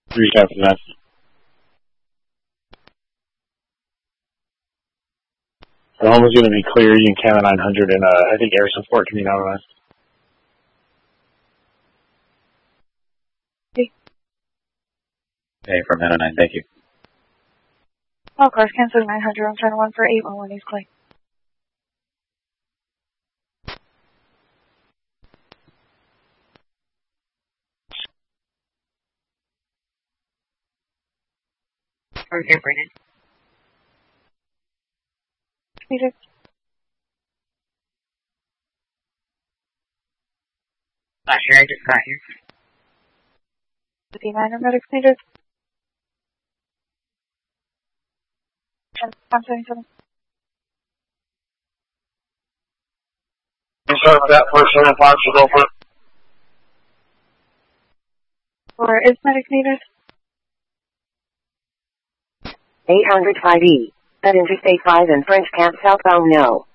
3 after that. The home is going to be clear. You can count on 900, and I think air support can be nominalized. Okay, from 909, thank you. All cars canceling 900 on channel 1 for 811 East Clay. Okay, Brandon. Needed. Not here, I just got here. 59 medics needed. 177. I'm sorry for that person in box to go for it. Or is medic needed? 805E. At Interstate 5 and French Camp southbound no.